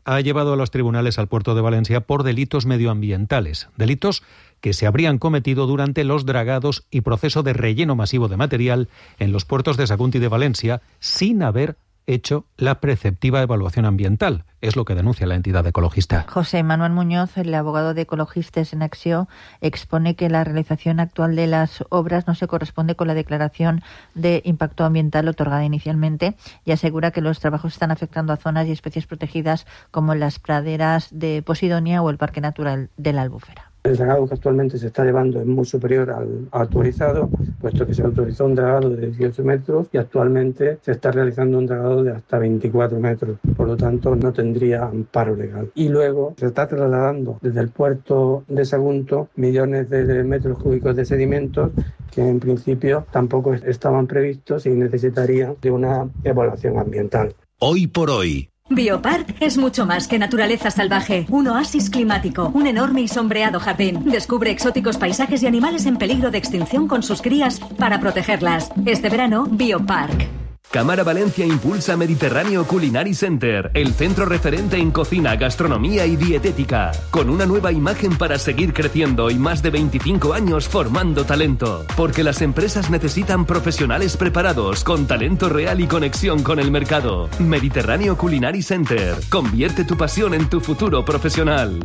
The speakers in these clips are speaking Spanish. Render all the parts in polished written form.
ha llevado a los tribunales al puerto de Valencia por delitos medioambientales, delitos que se habrían cometido durante los dragados y proceso de relleno masivo de material en los puertos de Sagunt y de Valencia, sin haber hecho la preceptiva evaluación ambiental. Es lo que denuncia la entidad ecologista. José Manuel Muñoz, el abogado de Ecologistes en Acció, expone que la realización actual de las obras no se corresponde con la declaración de impacto ambiental otorgada inicialmente y asegura que los trabajos están afectando a zonas y especies protegidas como las praderas de Posidonia o el Parque Natural de la Albufera. El dragado que actualmente se está llevando es muy superior al autorizado, puesto que se autorizó un dragado de 18 metros y actualmente se está realizando un dragado de hasta 24 metros. Por lo tanto, no tendría amparo legal. Y luego se está trasladando desde el puerto de Sagunto millones de metros cúbicos de sedimentos que en principio tampoco estaban previstos y necesitarían de una evaluación ambiental. Hoy por hoy. Biopark es mucho más que naturaleza salvaje, un oasis climático, un enorme y sombreado jardín. Descubre exóticos paisajes y animales en peligro de extinción con sus crías para protegerlas. Este verano, Biopark. Cámara Valencia impulsa Mediterráneo Culinary Center, el centro referente en cocina, gastronomía y dietética, con una nueva imagen para seguir creciendo y más de 25 años formando talento. Porque las empresas necesitan profesionales preparados, con talento real y conexión con el mercado. Mediterráneo Culinary Center. Convierte tu pasión en tu futuro profesional.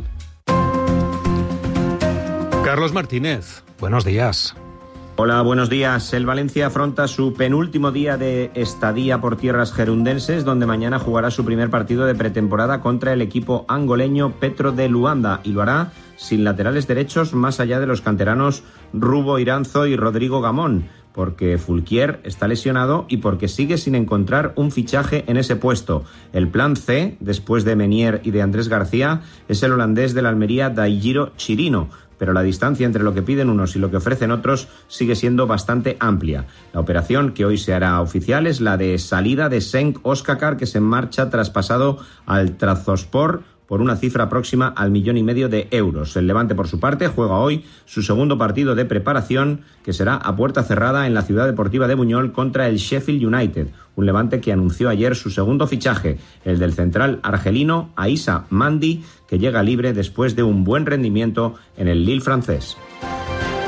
Carlos Martínez, buenos días. Hola, buenos días. El Valencia afronta su penúltimo día de estadía por tierras gerundenses, donde mañana jugará su primer partido de pretemporada contra el equipo angoleño Petro de Luanda, y lo hará sin laterales derechos más allá de los canteranos Rubo Iranzo y Rodrigo Gamón, porque Fulquier está lesionado y porque sigue sin encontrar un fichaje en ese puesto. El plan C, después de Menier y de Andrés García, es el holandés de la Almería Daigiro Chirino, pero la distancia entre lo que piden unos y lo que ofrecen otros sigue siendo bastante amplia. La operación que hoy se hará oficial es la de salida de Cenk Oskakar, que se marcha traspasado al Trabzonspor por una cifra próxima al 1,5 millones de euros. El Levante, por su parte, juega hoy su segundo partido de preparación, que será a puerta cerrada en la Ciudad Deportiva de Buñol contra el Sheffield United. Un Levante que anunció ayer su segundo fichaje, el del central argelino Aissa Mandi, que llega libre después de un buen rendimiento en el Lille francés.